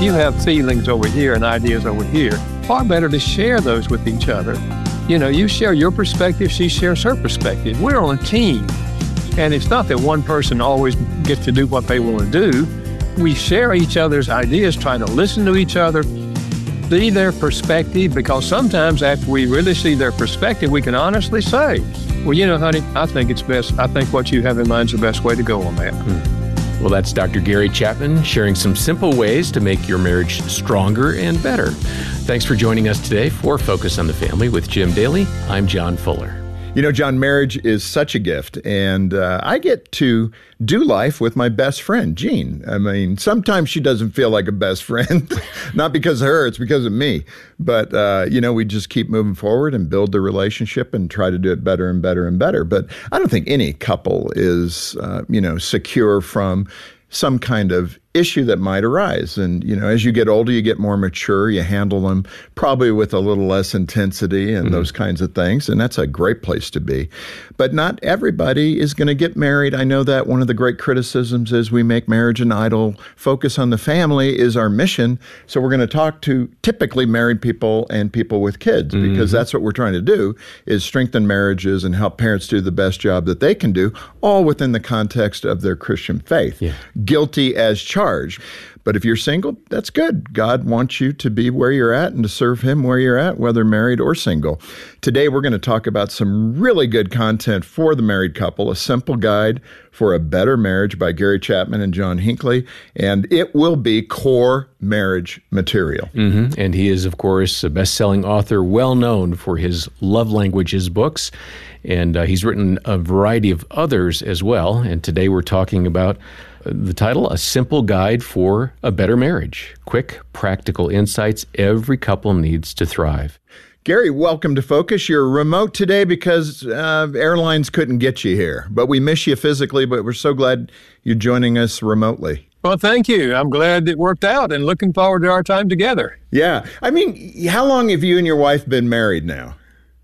if you have feelings over here and ideas over here, far better to share those with each other. You know, you share your perspective, she shares her perspective. We're on a team. And it's not that one person always gets to do what they want to do. We share each other's ideas, trying to listen to each other, see their perspective, because sometimes after we really see their perspective, we can honestly say, well, you know, honey, I think it's best. I think what you have in mind is the best way to go on that. Well, that's Dr. Gary Chapman sharing some simple ways to make your marriage stronger and better. Thanks for joining us today for Focus on the Family with Jim Daly. I'm John Fuller. You know, John, marriage is such a gift, and I get to do life with my best friend, Jean. I mean, sometimes she doesn't feel like a best friend, not because of her, it's because of me. But, you know, we just keep moving forward and build the relationship and try to do it better and better and better. But I don't think any couple is, you know, secure from some kind of issue that might arise. And, you know, as you get older, you get more mature, you handle them probably with a little less intensity and those kinds of things. And that's a great place to be. But not everybody is going to get married. I know that one of the great criticisms is we make marriage an idol. Focus on the family is our mission. So we're going to talk to typically married people and people with kids, because that's what we're trying to do, is strengthen marriages and help parents do the best job that they can do, all within the context of their Christian faith. Yeah. Guilty as charged. But if you're single, that's good. God wants you to be where you're at and to serve him where you're at, whether married or single. Today, we're going to talk about some really good content for the married couple, a simple guide for a better marriage by Gary Chapman and John Hinckley, and it will be core marriage material. And he is, of course, a best-selling author, well known for his love languages books, and he's written a variety of others as well. And today we're talking about the title, A Simple Guide for a Better Marriage. Quick, practical insights every couple needs to thrive. Gary, welcome to Focus. You're remote today because airlines couldn't get you here. But we miss you physically, but we're so glad you're joining us remotely. Well, thank you. I'm glad it worked out and looking forward to our time together. Yeah. I mean, how long have you and your wife been married now?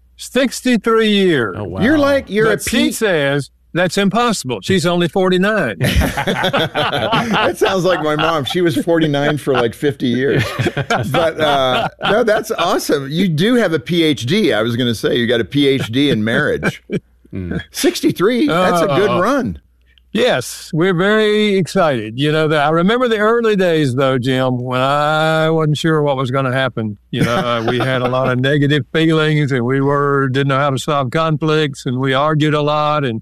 63 years. Oh, wow. But she says that's impossible. She's only 49. That sounds like my mom. She was 49 for like 50 years. But no, that's awesome. You do have a PhD. I was going to say you got a PhD in marriage. 63, that's a good run. Yes, we're very excited. You know, I remember the early days, though, Jim, when I wasn't sure what was going to happen. You know, we had a lot of negative feelings, and we didn't know how to solve conflicts, and we argued a lot. And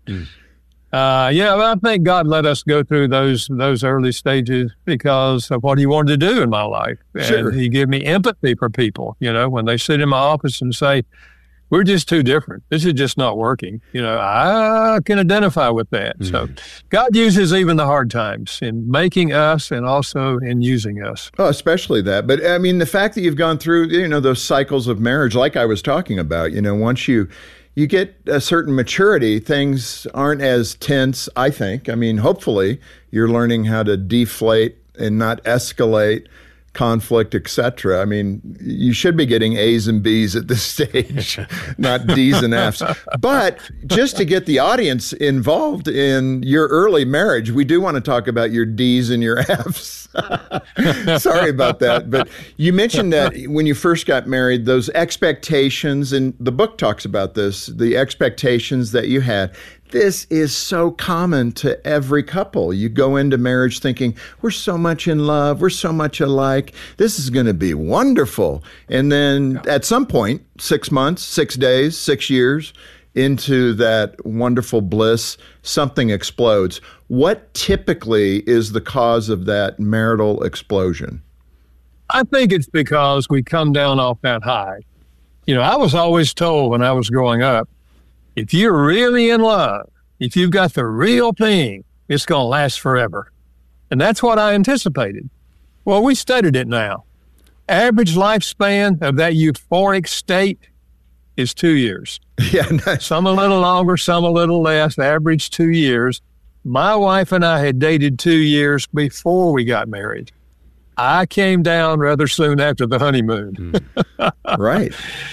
I think God let us go through those early stages because of what he wanted to do in my life. Sure. And he gave me empathy for people, you know, when they sit in my office and say, we're just too different. This is just not working. You know, I can identify with that. So God uses even the hard times in making us and also in using us. Oh, especially that. But I mean, the fact that you've gone through, you know, those cycles of marriage, like I was talking about, you know, once you get a certain maturity, things aren't as tense, I think. I mean, hopefully you're learning how to deflate and not escalate conflict, etc. I mean, you should be getting A's and B's at this stage, not D's and F's. But just to get the audience involved in your early marriage, we do want to talk about your D's and your F's. Sorry about that. But you mentioned that when you first got married, those expectations, and the book talks about this, the expectations that you had. This is so common to every couple. You go into marriage thinking, we're so much in love, we're so much alike, this is going to be wonderful. And then at some point, 6 months, 6 days, 6 years into that wonderful bliss, something explodes. What typically is the cause of that marital explosion? I think it's because we come down off that high. You know, I was always told when I was growing up, if you're really in love, if you've got the real thing, it's going to last forever. And that's what I anticipated. Well, we studied it now. Average lifespan of that euphoric state is 2 years. Yeah, nice. Some a little longer, some a little less, average 2 years. My wife and I had dated 2 years before we got married. I came down rather soon after the honeymoon. Right.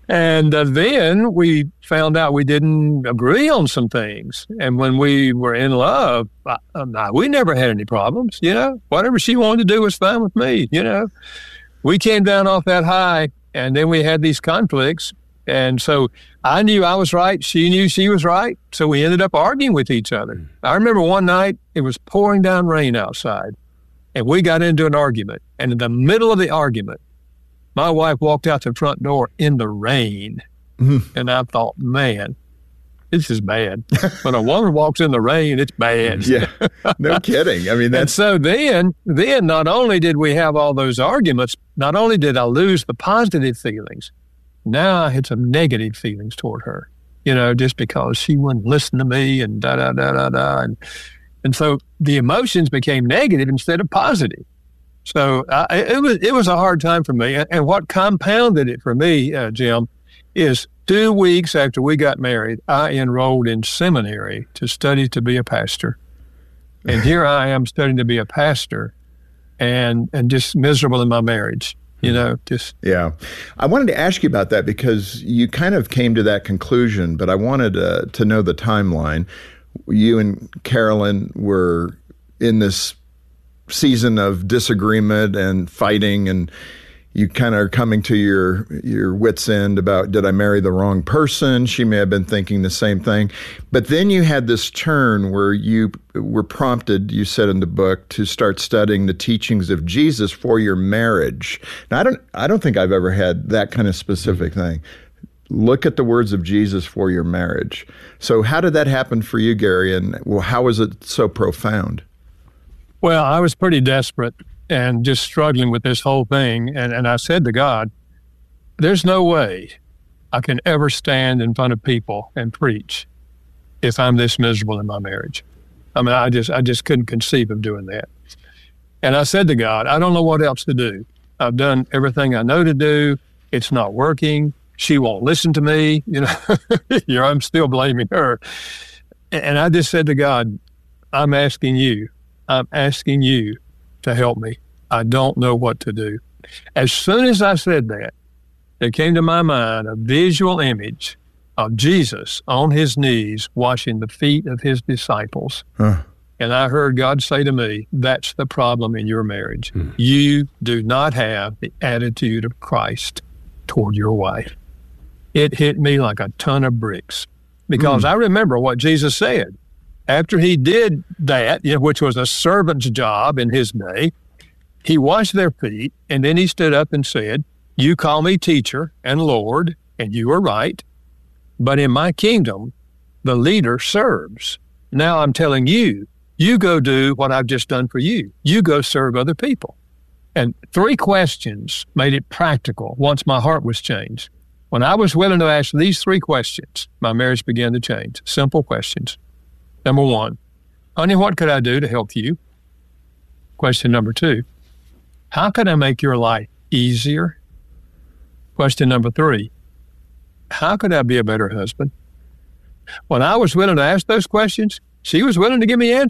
And then we found out we didn't agree on some things. And when we were in love, we never had any problems, Whatever she wanted to do was fine with me, We came down off that high, and then we had these conflicts. And so I knew I was right. She knew she was right. So we ended up arguing with each other. I remember one night, it was pouring down rain outside, and we got into an argument. And in the middle of the argument, my wife walked out the front door in the rain. Mm-hmm. And I thought, man, this is bad. When a woman walks in the rain, it's bad. Yeah, no kidding. I mean, And so then not only did we have all those arguments, not only did I lose the positive feelings, now I had some negative feelings toward her, just because she wouldn't listen to me and da-da-da-da-da. And so the emotions became negative instead of positive. So it was a hard time for me. And what compounded it for me, Jim, is 2 weeks after we got married, I enrolled in seminary to study to be a pastor. And here I am studying to be a pastor and just miserable in my marriage. Yeah. I wanted to ask you about that because you kind of came to that conclusion, but I wanted to know the timeline. You and Carolyn were in this season of disagreement and fighting, and you kind of are coming to your wit's end about, did I marry the wrong person? She may have been thinking the same thing. But then you had this turn where you were prompted, you said in the book, to start studying the teachings of Jesus for your marriage. Now, I don't think I've ever had that kind of specific thing. Look at the words of Jesus for your marriage. So how did that happen for you, Gary? And how was it so profound? Well, I was pretty desperate and just struggling with this whole thing. And I said to God, there's no way I can ever stand in front of people and preach if I'm this miserable in my marriage. I mean, I just couldn't conceive of doing that. And I said to God, I don't know what else to do. I've done everything I know to do. It's not working. She won't listen to me. I'm still blaming her. And I just said to God, I'm asking you to help me. I don't know what to do. As soon as I said that, there came to my mind a visual image of Jesus on his knees washing the feet of his disciples. Huh. And I heard God say to me, that's the problem in your marriage. You do not have the attitude of Christ toward your wife. It hit me like a ton of bricks because I remember what Jesus said. After he did that, which was a servant's job in his day, he washed their feet, and then he stood up and said, you call me teacher and Lord, and you are right, but in my kingdom, the leader serves. Now I'm telling you, you go do what I've just done for you. You go serve other people. And 3 questions made it practical once my heart was changed. When I was willing to ask these 3 questions, my marriage began to change. Simple questions. Number 1, honey, what could I do to help you? Question number 2, how can I make your life easier? Question number 3, how could I be a better husband? When I was willing to ask those questions, she was willing to give me answers.